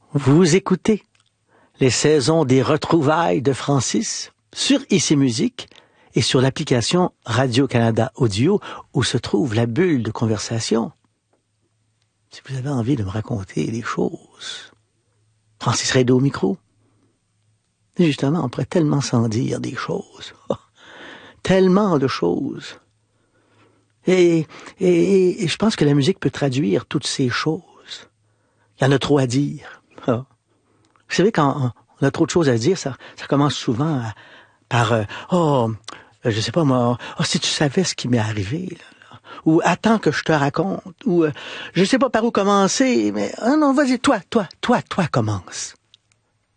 Vous écoutez les saisons des retrouvailles de Francis sur ICI Musique et sur l'application Radio-Canada Audio où se trouve la bulle de conversation. Si vous avez envie de me raconter des choses, Francis Reynaud au micro. Et justement, on pourrait tellement s'en dire des choses. Tellement de choses. Et je pense que la musique peut traduire toutes ces choses. Il y en a trop à dire. Vous savez, quand on a trop de choses à dire, ça commence souvent par je sais pas moi, si tu savais ce qui m'est arrivé, là. Ou attends que je te raconte, ou je sais pas par où commencer, mais non, vas-y, toi commence.